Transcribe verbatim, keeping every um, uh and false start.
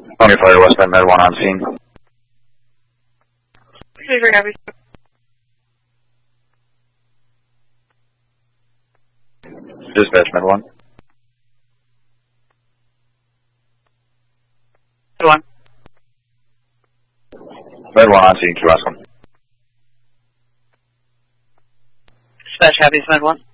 Pony Fire West Med one on scene. Very happy. Dispatch Med one. Med one. Med one on scene, Q S one. Dispatch Happy Med one.